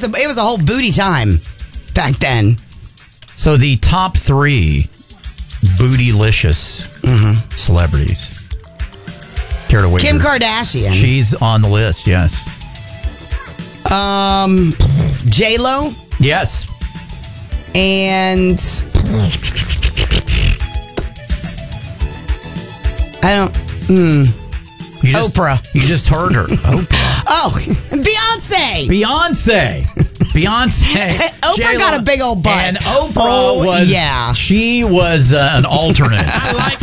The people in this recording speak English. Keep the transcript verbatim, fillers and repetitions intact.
was a, it was a whole booty time back then. So the top three bootylicious mm-hmm. celebrities. Care to wager? Kim Kardashian. She's on the list, yes. Um, J-Lo. Yes. And I don't. Hmm. You just, Oprah. You just heard her. Oprah. Oh, Beyonce. Beyonce. Beyonce. Oprah J-Lo, got a big old butt. And Oprah oh, was. Yeah. She was uh, an alternate. I like